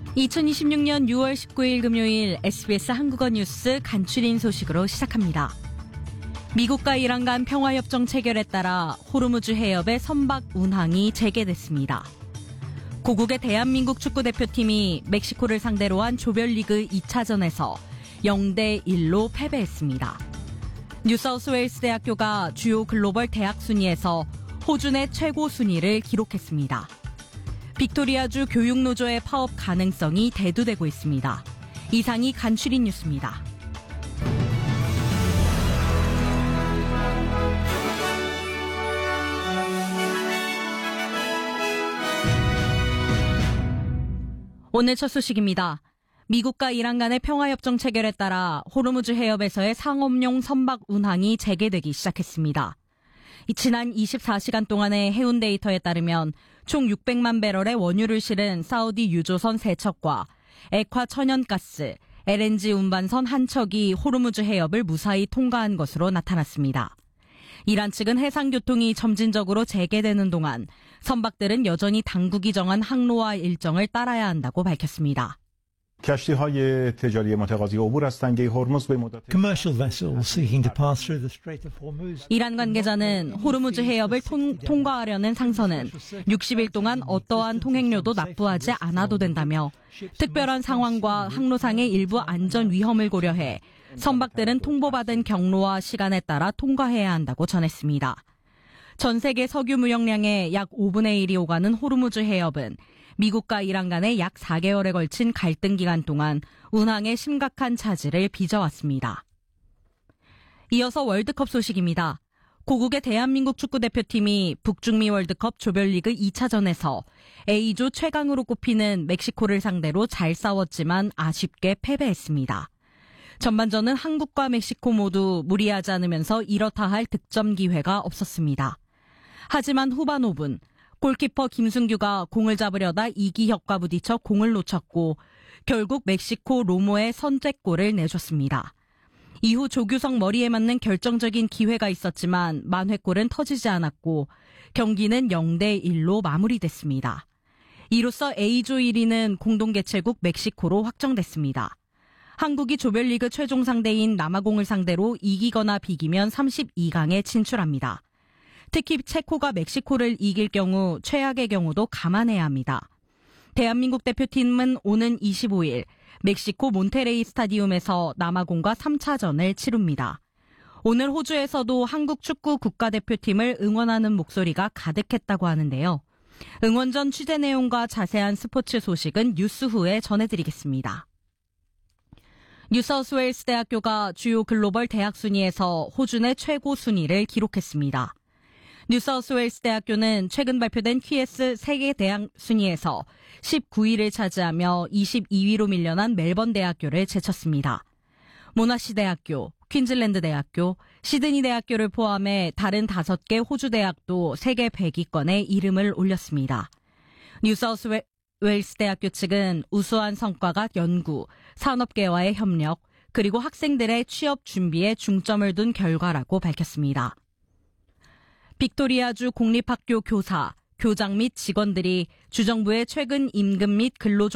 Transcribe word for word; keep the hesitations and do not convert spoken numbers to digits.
이천이십육년 유월 십구일 금요일 에스비에스 한국어 뉴스 간추린 소식으로 시작합니다. 미국과 이란 간 평화협정 체결에 따라 호르무즈 해협의 선박 운항이 재개됐습니다. 고국의 대한민국 축구대표팀이 멕시코를 상대로 한 조별리그 이차전에서 영 대 일로 패배했습니다. 뉴사우스웨일스 대학교가 주요 글로벌 대학 순위에서 호주 내 최고 순위를 기록했습니다. 빅토리아주 교육노조의 파업 가능성이 대두되고 있습니다. 이상이 간추린 뉴스입니다. 오늘 첫 소식입니다. 미국과 이란 간의 평화협정 체결에 따라 호르무즈 해협에서의 상업용 선박 운항이 재개되기 시작했습니다. 지난 이십사시간 동안의 해운 데이터에 따르면 총 육백만 배럴의 원유를 실은 사우디 유조선 세 척과 액화 천연가스, 엘엔지 운반선 한 척이 호르무즈 해협을 무사히 통과한 것으로 나타났습니다. 이란 측은 해상교통이 점진적으로 재개되는 동안 선박들은 여전히 당국이 정한 항로와 일정을 따라야 한다고 밝혔습니다. کشتی‌های تجاری متقاضی عبور از تنگه هرمز به مدت Commercial vessels seeking to pass through the Strait of Hormuz. 이란 관계자는 호르무즈 해협을 통, 통과하려는 상선은 육십일 동안 어떠한 통행료도 납부하지 않아도 된다며 특별한 상황과 항로상의 일부 안전 위험을 고려해 선박들은 통보받은 경로와 시간에 따라 통과해야 한다고 전했습니다. 전 세계 석유 무역량의 약 오분의 일이 오가는 호르무즈 해협은 미국과 이란 간의 약 사 개월에 걸친 갈등 기간 동안 운항에 심각한 차질을 빚어왔습니다. 이어서 월드컵 소식입니다. 고국의 대한민국 축구대표팀이 북중미 월드컵 조별리그 이차전에서 A조 최강으로 꼽히는 멕시코를 상대로 잘 싸웠지만 아쉽게 패배했습니다. 전반전은 한국과 멕시코 모두 무리하지 않으면서 이렇다 할 득점 기회가 없었습니다. 하지만 후반 오 분 골키퍼 김승규가 공을 잡으려다 이기혁과 부딪혀 공을 놓쳤고 결국 멕시코 로모의 선제골을 내줬습니다. 이후 조규성 머리에 맞는 결정적인 기회가 있었지만 만회골은 터지지 않았고 경기는 영 대 일로 마무리됐습니다. 이로써 A조 일 위는 공동개최국 멕시코로 확정됐습니다. 한국이 조별리그 최종 상대인 남아공을 상대로 이기거나 비기면 삼십이강에 진출합니다. 특히 체코가 멕시코를 이길 경우 최악의 경우도 감안해야 합니다. 대한민국 대표팀은 오는 이십오일 멕시코 몬테레이 스타디움에서 남아공과 삼차전을 치릅니다. 오늘 호주에서도 한국 축구 국가대표팀을 응원하는 목소리가 가득했다고 하는데요. 응원전 취재 내용과 자세한 스포츠 소식은 뉴스 후에 전해드리겠습니다. 뉴사우스웨일스 대학교가 주요 글로벌 대학 순위에서 호주 내 최고 순위를 기록했습니다. 뉴사우스웨일스 대학교는 최근 발표된 퀴에스 세계 대학 순위에서 십구위를 차지하며 이십이위로 밀려난 멜번 대학교를 제쳤습니다. 모나시 대학교, 퀸즐랜드 대학교, 시드니 대학교를 포함해 다른 다섯 개 호주 대학도 세계 백위권에 이름을 올렸습니다. 뉴사우스웨일스 대학교 측은 우수한 성과가 연구, 산업계와의 협력, 그리고 학생들의 취업 준비에 중점을 둔 결과라고 밝혔습니다. 빅토리아주 공립학교 교사, 교장 및 직원들이 주정부의 최근 임금 및 근로조